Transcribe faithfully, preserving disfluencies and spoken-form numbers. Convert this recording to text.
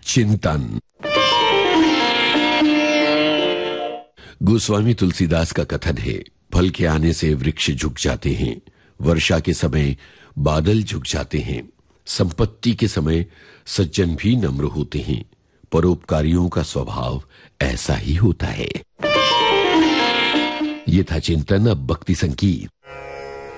चिंतन। गोस्वामी तुलसीदास का कथन है, फल के आने से वृक्ष झुक जाते हैं, वर्षा के समय बादल झुक जाते हैं, संपत्ति के समय सज्जन भी नम्र होते हैं, परोपकारियों का स्वभाव ऐसा ही होता है। ये था चिंतन। अब भक्ति संगीत।